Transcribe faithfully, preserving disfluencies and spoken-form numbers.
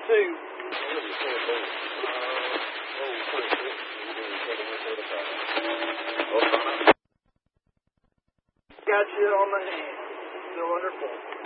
two. Got you on the hand. Still under four.